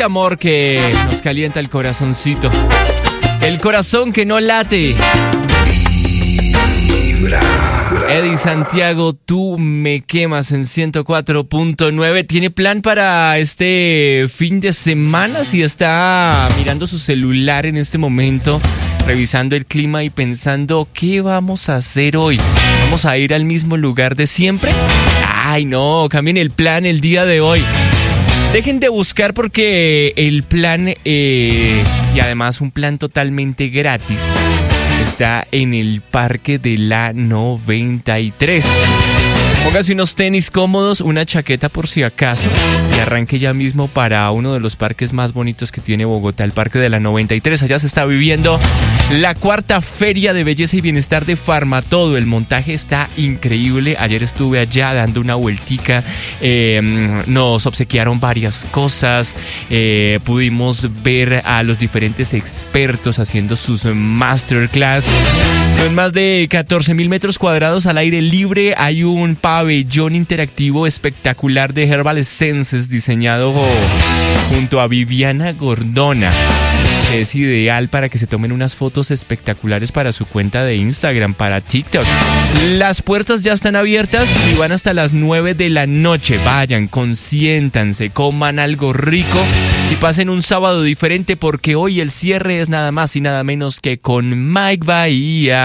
ese amor que nos calienta el corazoncito. El corazón que no late. Eddie Santiago, tú me quemas en 104.9. ¿Tiene plan para este fin de semana? Si está mirando su celular en este momento, revisando el clima y pensando, ¿qué vamos a hacer hoy? ¿Vamos a ir al mismo lugar de siempre? Ay, no, cambien el plan el día de hoy. Dejen de buscar porque el plan, y además un plan totalmente gratis, está en el Parque de la 93. Póngase unos tenis cómodos, una chaqueta por si acaso y arranque ya mismo para uno de los parques más bonitos que tiene Bogotá, el Parque de la 93. Allá se está viviendo la cuarta Feria de Belleza y Bienestar de Farmatodo. El montaje está increíble. Ayer estuve allá dando una vueltica. Nos obsequiaron varias cosas. Pudimos ver a los diferentes expertos haciendo sus masterclass. Son más de 14,000 metros cuadrados al aire libre. Hay un pabellón interactivo espectacular de Herbal Essences diseñado junto a Viviana Gordona. Es ideal para que se tomen unas fotos espectaculares para su cuenta de Instagram, para TikTok. Las puertas ya están abiertas y van hasta las 9 de la noche. Vayan, consiéntanse, coman algo rico y pasen un sábado diferente porque hoy el cierre es nada más y nada menos que con Mike Bahía.